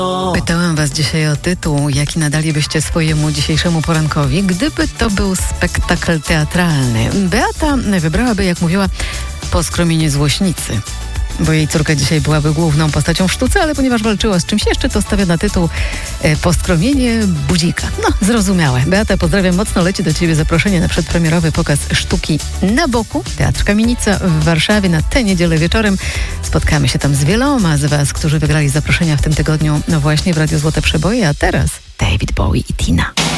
Pytałam Was dzisiaj o tytuł, jaki nadalibyście swojemu dzisiejszemu porankowi, gdyby to był spektakl teatralny. Beata wybrałaby, jak mówiła, Poskromienie złośnicy, bo jej córka dzisiaj byłaby główną postacią w sztuce, ale ponieważ walczyła z czymś jeszcze, to stawia na tytuł Poskromienie budzika. No, zrozumiałe. Beata, pozdrawiam mocno. Leci do Ciebie zaproszenie na przedpremierowy pokaz sztuki Na boku. Teatr Kamienica w Warszawie na tę niedzielę wieczorem. Spotkamy się tam z wieloma z Was, którzy wygrali zaproszenia w tym tygodniu, no właśnie w Radiu Złote Przeboje, a teraz David Bowie i Tina.